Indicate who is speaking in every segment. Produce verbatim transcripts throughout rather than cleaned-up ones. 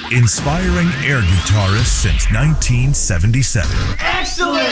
Speaker 1: Inspiring air guitarists since nineteen seventy-seven.
Speaker 2: Excellent!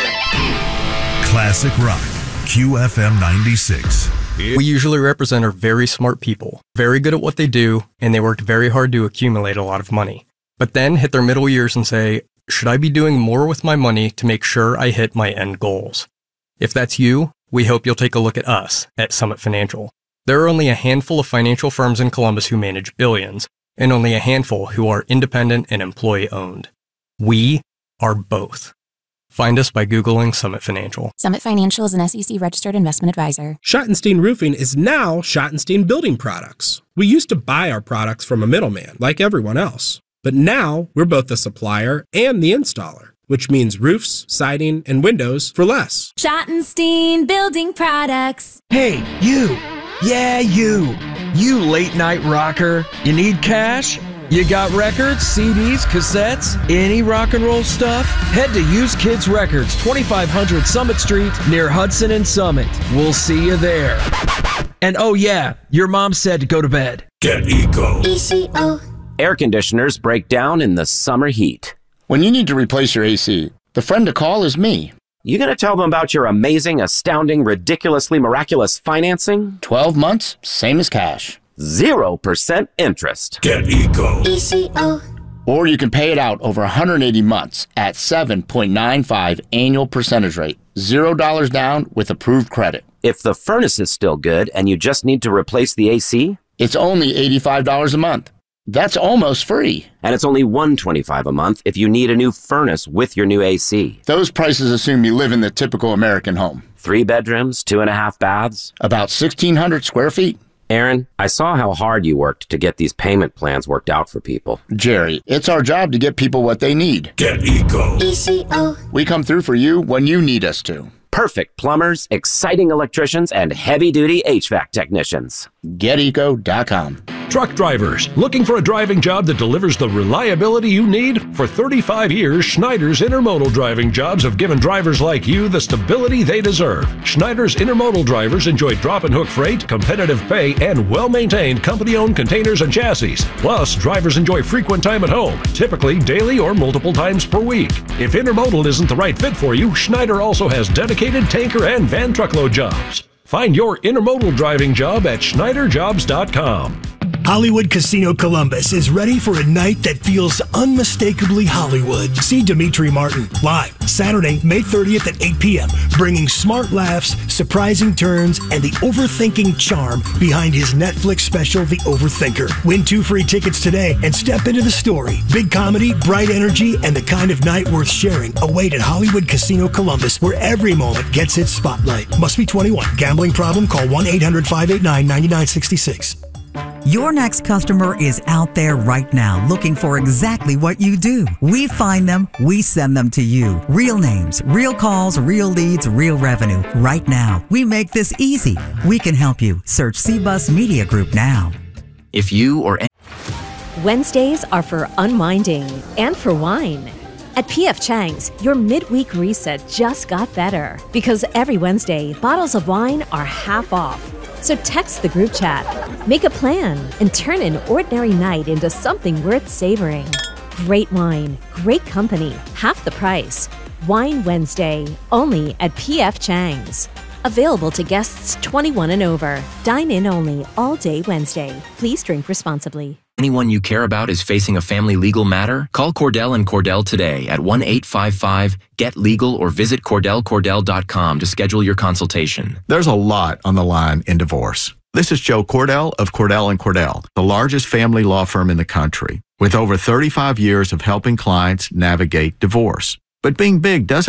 Speaker 1: Classic rock, Q F M ninety-six.
Speaker 3: We usually represent are very smart people, very good at what they do, and they worked very hard to accumulate a lot of money. But then hit their middle years and say, should I be doing more with my money to make sure I hit my end goals? If that's you, we hope you'll take a look at us at Summit Financial. There are only a handful of financial firms in Columbus who manage billions, and only a handful who are independent and employee-owned. We are both. Find us by Googling Summit Financial.
Speaker 4: Summit Financial is an S E C-registered investment advisor.
Speaker 5: Schottenstein Roofing is now Schottenstein Building Products. We used to buy our products from a middleman, like everyone else. But now, we're both the supplier and the installer, which means roofs, siding, and windows for less.
Speaker 6: Schottenstein Building Products.
Speaker 7: Hey, you! Yeah, you! You late-night rocker. You need cash? You got records, C Ds, cassettes, any rock and roll stuff? Head to Used Kids Records, twenty-five hundred Summit Street, near Hudson and Summit. We'll see you there. And oh yeah, your mom said to go to bed.
Speaker 1: Get Eco.
Speaker 4: E C O.
Speaker 8: Air conditioners break down in the summer heat.
Speaker 9: When you need to replace your A C, the friend to call is me.
Speaker 8: You gonna tell them about your amazing, astounding, ridiculously miraculous financing?
Speaker 9: twelve months, same as cash.
Speaker 8: Zero percent interest.
Speaker 1: Get Eco.
Speaker 4: E C O.
Speaker 9: Or you can pay it out over one hundred eighty months at seven point nine five annual percentage rate. Zero dollars down with approved credit.
Speaker 8: If the furnace is still good and you just need to replace the A C?
Speaker 9: It's only eighty-five dollars a month. That's almost free.
Speaker 8: And it's only one hundred twenty-five dollars a month if you need a new furnace with your new A C.
Speaker 9: Those prices assume you live in the typical American home.
Speaker 8: Three bedrooms, two and a half baths.
Speaker 9: About sixteen hundred square feet.
Speaker 8: Aaron, I saw how hard you worked to get these payment plans worked out for people.
Speaker 9: Jerry, it's our job to get people what they need.
Speaker 1: Get Eco.
Speaker 4: E C O.
Speaker 9: We come through for you when you need us to.
Speaker 8: Perfect plumbers, exciting electricians, and heavy-duty H V A C technicians.
Speaker 9: Get eco dot com.
Speaker 10: Truck drivers, looking for a driving job that delivers the reliability you need? For thirty-five years, Schneider's Intermodal driving jobs have given drivers like you the stability they deserve. Schneider's Intermodal drivers enjoy drop-and-hook freight, competitive pay, and well-maintained company-owned containers and chassis. Plus, drivers enjoy frequent time at home, typically daily or multiple times per week. If Intermodal isn't the right fit for you, Schneider also has dedicated tanker and van truckload jobs. Find your Intermodal driving job at Schneider Jobs dot com.
Speaker 11: Hollywood Casino Columbus is ready for a night that feels unmistakably Hollywood. See Dimitri Martin live Saturday, May thirtieth at eight p.m., bringing smart laughs, surprising turns, and the overthinking charm behind his Netflix special, The Overthinker. Win two free tickets today and step into the story. Big comedy, bright energy, and the kind of night worth sharing await at Hollywood Casino Columbus, where every moment gets its spotlight. Must be twenty-one. Gambling problem? Call one eight hundred five eight nine nine nine six six.
Speaker 12: Your next customer is out there right now looking for exactly what you do. We find them, we send them to you. Real names, real calls, real leads, real revenue. Right now, we make this easy. We can help you. Search C Bus Media Group now.
Speaker 13: If you or
Speaker 14: Wednesdays are for unwinding and for wine. At P F Chang's, your midweek reset just got better because every Wednesday, bottles of wine are half off. So text the group chat, make a plan, and turn an ordinary night into something worth savoring. Great wine, great company, half the price. Wine Wednesday, only at P F Chang's. Available to guests twenty-one and over. Dine in only all day Wednesday. Please drink responsibly.
Speaker 13: anyone you care about is facing a family legal matter, call Cordell and Cordell today at one eight five five get legal or visit Cordell Cordell dot com to schedule your consultation.
Speaker 15: There's a lot on the line in divorce. This is Joe Cordell of Cordell and Cordell, the largest family law firm in the country, with over thirty-five years of helping clients navigate divorce. But being big doesn't